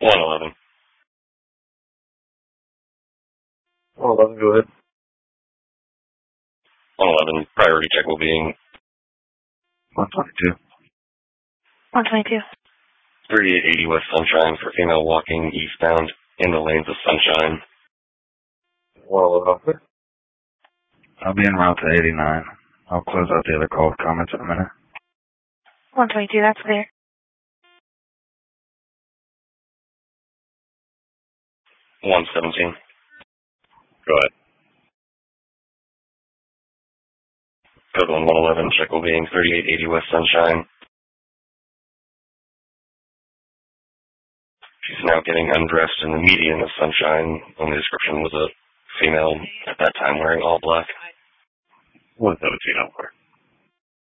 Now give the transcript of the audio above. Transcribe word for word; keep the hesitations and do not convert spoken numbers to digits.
one eleven. one eleven, go ahead. one eleven, priority check will be one twenty-two. one twenty-two. thirty-eight eighty West Sunshine for female walking eastbound in the lanes of Sunshine. one eleven. I'll be en route to eighty-nine. I'll close out the other call with comments in a minute. one twenty-two, that's clear. one seventeen. Go ahead. Code one one eleven, check will be thirty-eight eighty West Sunshine. She's now getting undressed in the median of Sunshine, and the description was a female at that time wearing all black. one seventeen, over.